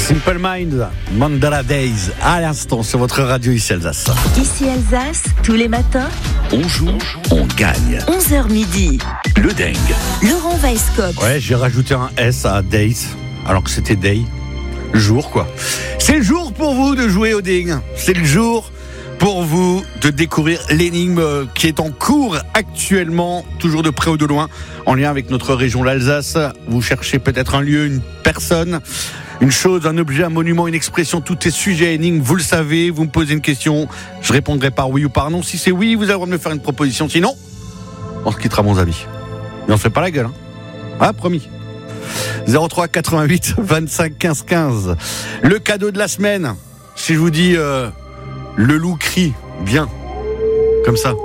Simple Mind, Mandala Days, à l'instant sur votre radio ici Alsace. Ici Alsace, tous les matins, On joue, on gagne. 11h midi. Le dingue. Laurent Weisskopf. Ouais, j'ai rajouté un S à Days, alors que c'était Day. Jour, quoi. C'est le jour pour vous de jouer au ding. C'est le jour pour vous de découvrir l'énigme qui est en cours actuellement, toujours de près ou de loin, en lien avec notre région, l'Alsace. Vous cherchez peut-être un lieu, une personne, une chose, un objet, un monument, une expression, tout est sujet à énigme, vous le savez, vous me posez une question, je répondrai par oui ou par non. Si c'est oui, vous avez le droit de me faire une proposition, sinon, on se quittera mon avis. Mais on se fait pas la gueule, hein. Ah, promis. 03 88 25 15 15. Le cadeau de la semaine, si je vous dis le loup crie bien, comme ça.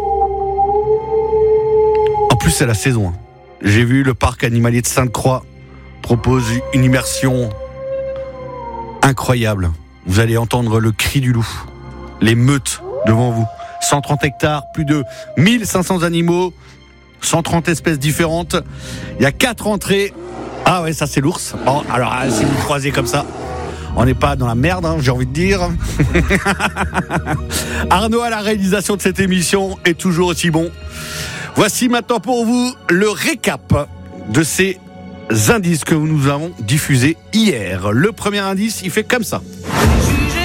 En plus, c'est la saison, hein. J'ai vu le parc animalier de Sainte-Croix propose une immersion incroyable. Vous allez entendre le cri du loup, les meutes devant vous. 130 hectares, plus de 1500 animaux, 130 espèces différentes. Il y a 4 entrées. Ah ouais, ça c'est l'ours. Bon, alors si vous croisez comme ça, on n'est pas dans la merde, hein, j'ai envie de dire. Arnaud à la réalisation de cette émission est toujours aussi bon. Voici maintenant pour vous le récap de ces indices que nous avons diffusés hier. Le premier indice, il fait comme ça.